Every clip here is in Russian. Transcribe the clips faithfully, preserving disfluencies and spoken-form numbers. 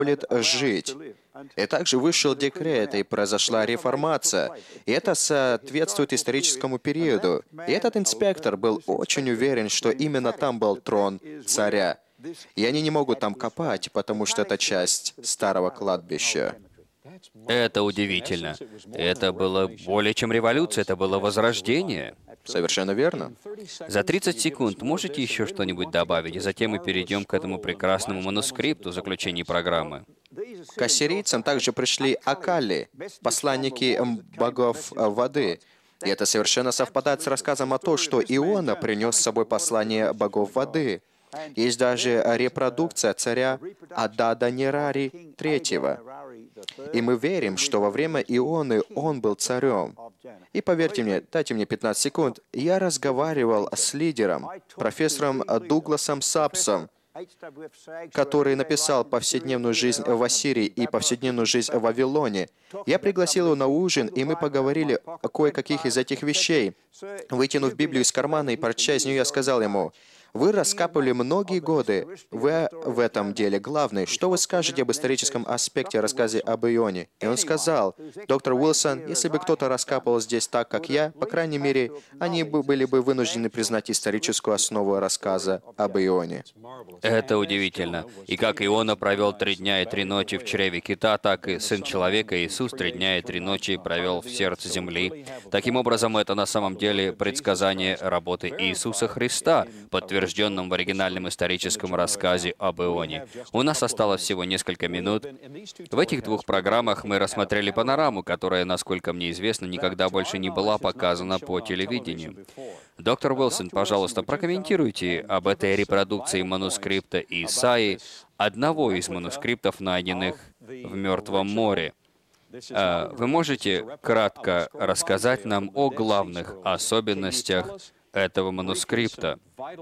позволит жить. И также вышел декрет, и произошла реформация. И это соответствует историческому периоду. И этот инспектор был очень уверен, что именно там был трон царя. И они не могут там копать, потому что это часть старого кладбища. Это удивительно. Это было более чем революция, это было возрождение. Совершенно верно. За тридцать секунд можете еще что-нибудь добавить, и затем мы перейдем к этому прекрасному манускрипту в заключении программы. К ассирийцам также пришли Акали, посланники богов воды. И это совершенно совпадает с рассказом о том, что Иона принес с собой послание богов воды. Есть даже репродукция царя Адада-Нерари третьего. И мы верим, что во время Ионы он был царем. И поверьте мне, дайте мне пятнадцать секунд, я разговаривал с лидером, профессором Дугласом Сапсом, который написал «Повседневную жизнь в Ассирии» и «Повседневную жизнь в Вавилоне». Я пригласил его на ужин, и мы поговорили о кое-каких из этих вещей. Вытянув Библию из кармана и прочтя из нее, я сказал ему: «Вы раскапывали многие годы. Вы в этом деле главный. Что вы скажете об историческом аспекте рассказа об Ионе?» И он сказал: «Доктор Уилсон, если бы кто-то раскапывал здесь так, как я, по крайней мере, они бы были бы вынуждены признать историческую основу рассказа об Ионе». Это удивительно. И как Иона провел три дня и три ночи в чреве кита, так и Сын Человека Иисус три дня и три ночи провел в сердце земли. Таким образом, это на самом деле предсказание работы Иисуса Христа, подтвержденном в оригинальном историческом рассказе об Ионе. У нас осталось всего несколько минут. В этих двух программах мы рассмотрели панораму, которая, насколько мне известно, никогда больше не была показана по телевидению. Доктор Уилсон, пожалуйста, прокомментируйте об этой репродукции манускрипта Исаии, одного из манускриптов, найденных в Мертвом море. А Вы можете кратко рассказать нам о главных особенностях этого манускрипта?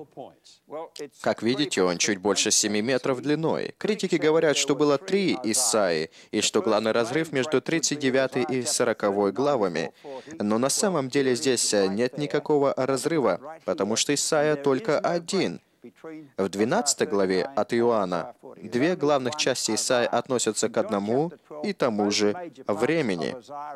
Как видите, он чуть больше семи метров длиной. Критики говорят, что было три Исаии, и что главный разрыв между тридцать девятой и сороковой главами. Но на самом деле здесь нет никакого разрыва, потому что Исаия только один. В двенадцатой главе от Иоанна две главных части Исаии относятся к одному и тому же времени.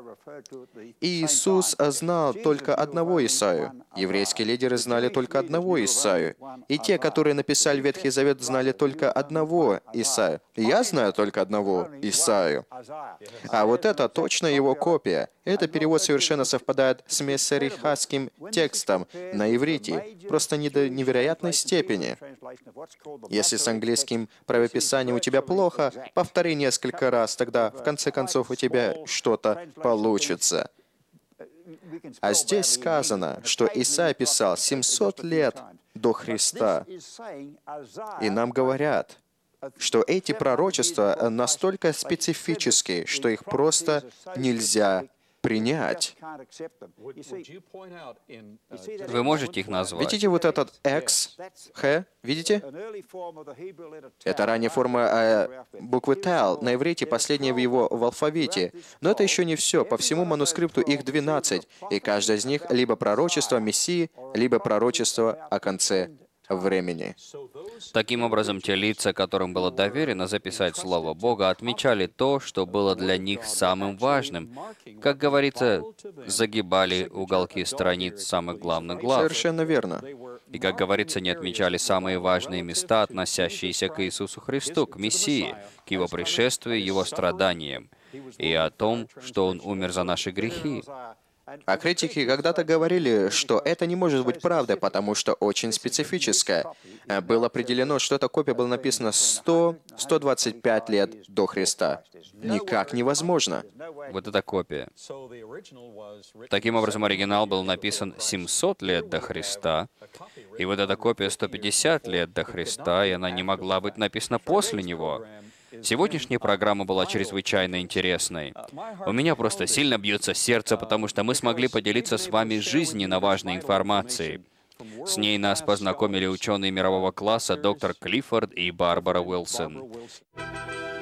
И Иисус знал только одного Исаию. Еврейские лидеры знали только одного Исаию. И те, которые написали Ветхий Завет, знали только одного Исаию. Я знаю только одного Исаию. А вот это точно его копия. Этот перевод совершенно совпадает с мессерихасским текстом на иврите, просто не до невероятной степени. Если с английским правописанием у тебя плохо, повтори несколько раз, тогда в конце концов у тебя что-то получится. А здесь сказано, что Исаия писал семьсот лет до Христа. И нам говорят, что эти пророчества настолько специфические, что их просто нельзя принять. Вы можете их назвать? Видите вот этот X, Х? Видите? Это ранняя форма э, буквы Тал. На иврите последняя в его в алфавите. Но это еще не все. По всему манускрипту их двенадцать. И каждое из них либо пророчество о Мессии, либо пророчество о конце времени. Таким образом, те лица, которым было доверено записать Слово Бога, отмечали то, что было для них самым важным. Как говорится, загибали уголки страниц самых главных глав. Совершенно верно. И, как говорится, не отмечали самые важные места, относящиеся к Иисусу Христу, к Мессии, к Его пришествию, Его страданиям, и о том, что Он умер за наши грехи. А критики когда-то говорили, что это не может быть правдой, потому что очень специфическое. Было определено, что эта копия была написана сто - сто двадцать пять лет до Христа. Никак невозможно. Вот эта копия. Таким образом, оригинал был написан семьсот лет до Христа, и вот эта копия сто пятьдесят лет до Христа, и она не могла быть написана после него. Сегодняшняя программа была чрезвычайно интересной. У меня просто сильно бьется сердце, потому что мы смогли поделиться с вами жизненно важной информацией. С ней нас познакомили ученые мирового класса доктор Клиффорд и Барбара Уилсон.